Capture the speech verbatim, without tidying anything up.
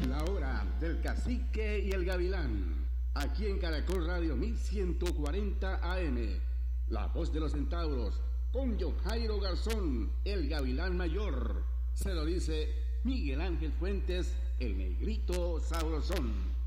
La hora del cacique y el gavilán. Aquí en Caracol Radio mil ciento cuarenta A M. La voz de los centauros. Con John Jairo Garzón, el gavilán mayor. Se lo dice Miguel Ángel Fuentes, el negrito sabrosón.